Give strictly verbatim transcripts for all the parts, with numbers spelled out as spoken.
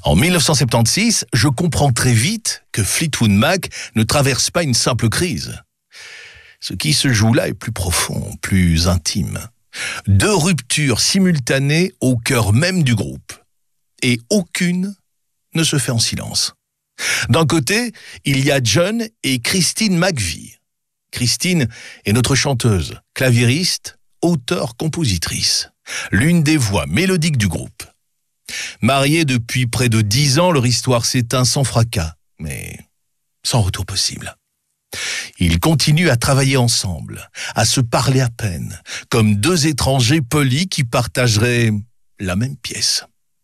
En mille neuf cent soixante-seize, je comprends très vite que Fleetwood Mac ne traverse pas une simple crise. Ce qui se joue là est plus profond, plus intime. Deux ruptures simultanées au cœur même du groupe. Et aucune ne se fait en silence. D'un côté, il y a John et Christine McVie. Christine est notre chanteuse, claviériste, auteure-compositrice, l'une des voix mélodiques du groupe. Mariés depuis près de dix ans, leur histoire s'éteint sans fracas, mais sans retour possible. Ils continuent à travailler ensemble, à se parler à peine, comme deux étrangers polis qui partageraient la même pièce.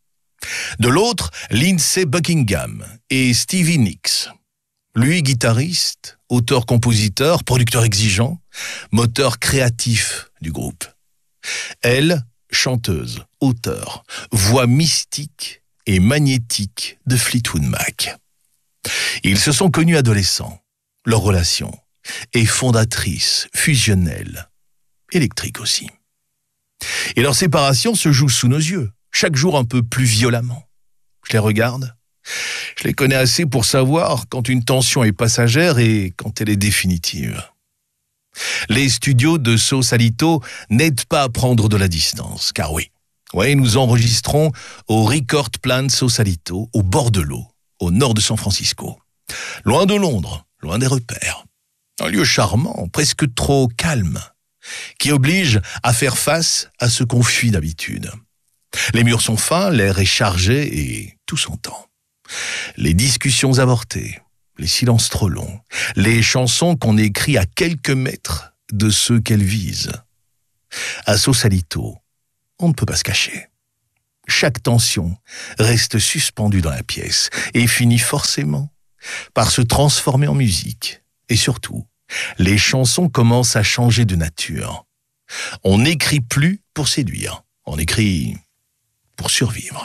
De l'autre, Lindsey Buckingham et Stevie Nicks. Lui, guitariste, auteur-compositeur, producteur exigeant, moteur créatif du groupe. Elle, chanteuse, auteur, voix mystique et magnétique de Fleetwood Mac. Ils se sont connus adolescents. Leur relation est fondatrice, fusionnelle, électrique aussi. Et leur séparation se joue sous nos yeux, chaque jour un peu plus violemment. Je les regarde, je les connais assez pour savoir quand une tension est passagère et quand elle est définitive. Les studios de Sausalito n'aident pas à prendre de la distance, car oui, oui, nous enregistrons au Record Plant Sausalito, au bord de l'eau, au nord de San Francisco, loin de Londres, loin des repères. Un lieu charmant, presque trop calme, qui oblige à faire face à ce qu'on fuit d'habitude. Les murs sont fins, l'air est chargé et tout s'entend. Les discussions avortées, les silences trop longs, les chansons qu'on écrit à quelques mètres de ceux qu'elles visent. À Sausalito, on ne peut pas se cacher. Chaque tension reste suspendue dans la pièce et finit forcément par se transformer en musique. Et surtout, les chansons commencent à changer de nature. On n'écrit plus pour séduire, on écrit pour survivre.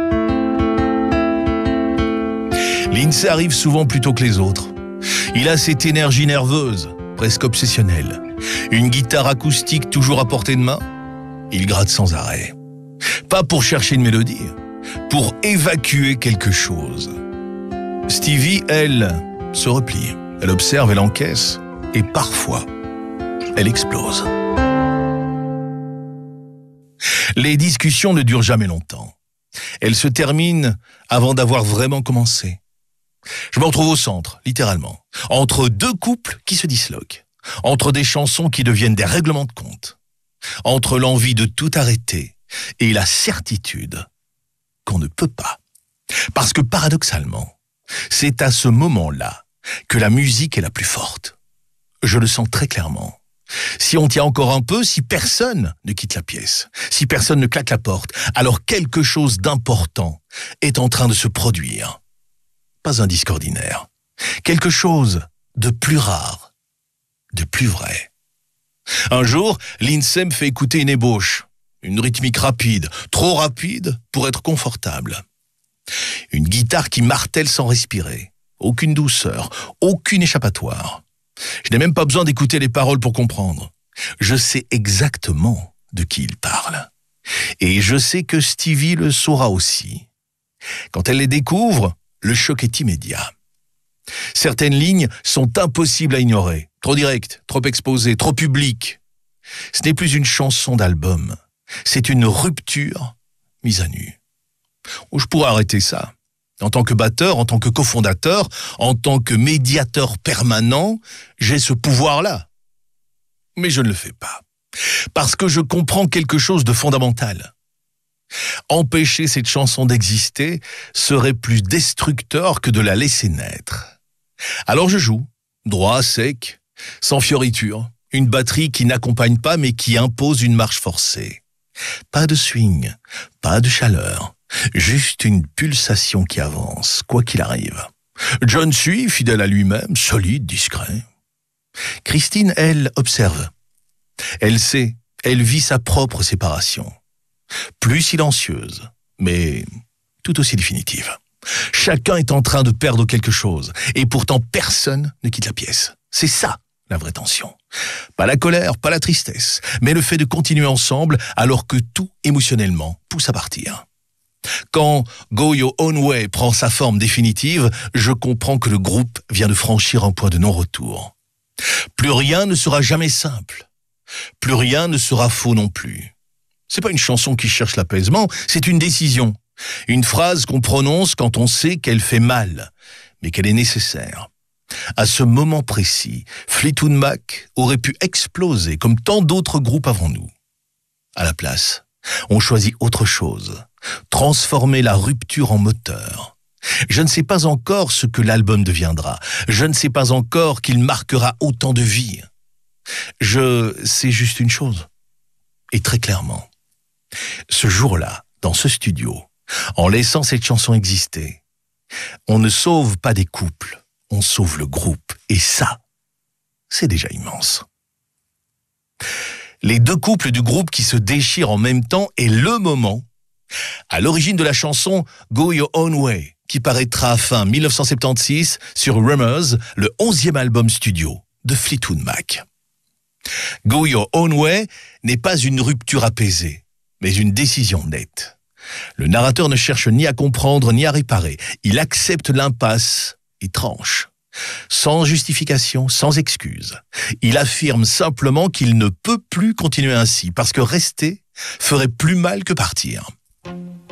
Lindsey arrive souvent plus tôt que les autres. Il a cette énergie nerveuse, presque obsessionnelle. Une guitare acoustique toujours à portée de main. Il gratte sans arrêt. Pas pour chercher une mélodie, pour évacuer quelque chose. Stevie, elle, se replie. Elle observe, elle encaisse, et parfois, elle explose. Les discussions ne durent jamais longtemps. Elles se terminent avant d'avoir vraiment commencé. Je me retrouve au centre, littéralement, entre deux couples qui se disloquent, entre des chansons qui deviennent des règlements de compte, entre l'envie de tout arrêter et la certitude qu'on ne peut pas. Parce que paradoxalement, c'est à ce moment-là que la musique est la plus forte. Je le sens très clairement. Si on tient encore un peu, si personne ne quitte la pièce, si personne ne claque la porte, alors quelque chose d'important est en train de se produire. Pas un disque ordinaire. Quelque chose de plus rare, de plus vrai. Un jour, Lindsey me fait écouter une ébauche, une rythmique rapide, trop rapide pour être confortable. Une guitare qui martèle sans respirer. Aucune douceur, aucune échappatoire. Je n'ai même pas besoin d'écouter les paroles pour comprendre. Je sais exactement de qui il parle. Et je sais que Stevie le saura aussi. Quand elle les découvre, le choc est immédiat. Certaines lignes sont impossibles à ignorer. Trop directes, trop exposées, trop publiques. Ce n'est plus une chanson d'album. C'est une rupture mise à nu. Je pourrais arrêter ça. En tant que batteur, en tant que cofondateur, en tant que médiateur permanent, j'ai ce pouvoir-là. Mais je ne le fais pas. Parce que je comprends quelque chose de fondamental. Empêcher cette chanson d'exister serait plus destructeur que de la laisser naître. Alors je joue, droit, sec, sans fioriture, une batterie qui n'accompagne pas mais qui impose une marche forcée. Pas de swing, pas de chaleur. Juste une pulsation qui avance, quoi qu'il arrive. John suit, fidèle à lui-même, solide, discret. Christine, elle, observe. Elle sait, elle vit sa propre séparation. Plus silencieuse, mais tout aussi définitive. Chacun est en train de perdre quelque chose, et pourtant personne ne quitte la pièce. C'est ça, la vraie tension. Pas la colère, pas la tristesse, mais le fait de continuer ensemble alors que tout, émotionnellement, pousse à partir. Quand Go Your Own Way prend sa forme définitive, je comprends que le groupe vient de franchir un point de non-retour. Plus rien ne sera jamais simple. Plus rien ne sera faux non plus. C'est pas une chanson qui cherche l'apaisement, c'est une décision. Une phrase qu'on prononce quand on sait qu'elle fait mal, mais qu'elle est nécessaire. À ce moment précis, Fleetwood Mac aurait pu exploser comme tant d'autres groupes avant nous. À la place, on choisit autre chose, transformer la rupture en moteur. Je ne sais pas encore ce que l'album deviendra, je ne sais pas encore qu'il marquera autant de vies. Je sais juste une chose, et très clairement. Ce jour-là, dans ce studio, en laissant cette chanson exister, on ne sauve pas des couples, on sauve le groupe. Et ça, c'est déjà immense. Les deux couples du groupe qui se déchirent en même temps est le moment à l'origine de la chanson Go Your Own Way, qui paraîtra fin mille neuf cent soixante-seize sur Rumours, le onzième album studio de Fleetwood Mac. Go Your Own Way n'est pas une rupture apaisée, mais une décision nette. Le narrateur ne cherche ni à comprendre ni à réparer. Il accepte l'impasse et tranche. Sans justification, sans excuse. Il affirme simplement qu'il ne peut plus continuer ainsi, parce que rester ferait plus mal que partir.